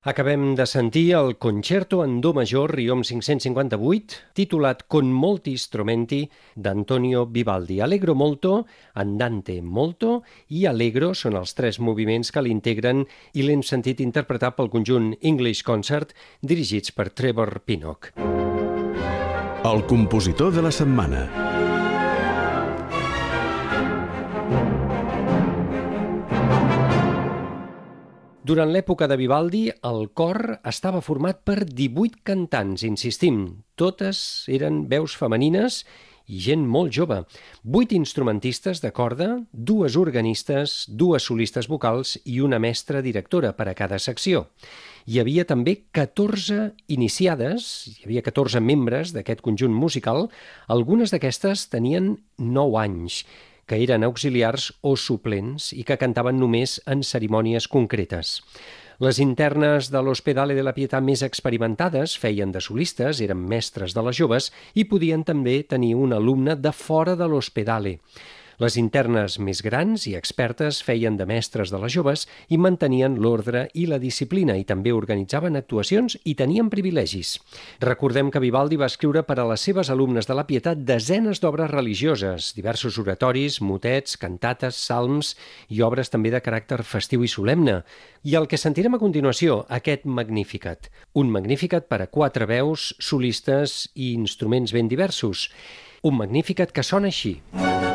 Acabem de sentir el Concerto en Do major Riom 558, titulat Con molti strumenti, d'Antonio Vivaldi. Allegro molto, andante molto i allegro són els tres moviments que l'integren i l'hem sentit interpretar pel conjunt English Concert dirigits per Trevor Pinnock. El compositor de la setmana. Durant l'època de Vivaldi, el cor estava format per 18 cantants, insistim. Totes eren veus femenines i gent molt jove. 8 instrumentistes de corda, 2 organistes, 2 solistes vocals i una mestra directora per a cada secció. Hi havia també 14 iniciades, hi havia 14 membres d'aquest conjunt musical. Algunes d'aquestes tenien 9 anys, que eren auxiliars o suplents i que cantaven només en cerimònies concretes. Les internes de l'Ospedale de la Pietà més experimentades feien de solistes, eren mestres de les joves i podien també tenir un alumne de fora de l'Ospedale. Les internes més grans i expertes feien de mestres de les joves i mantenien l'ordre i la disciplina i també organitzaven actuacions i tenien privilegis. Recordem que Vivaldi va escriure per a les seves alumnes de la Pietat desenes d'obres religioses, diversos oratoris, motets, cantates, salms i obres també de caràcter festiu i solemne. I el que sentirem a continuació, aquest Magnificat. Un Magnificat per a 4 veus, solistes i instruments ben diversos. Un Magnificat que sona així.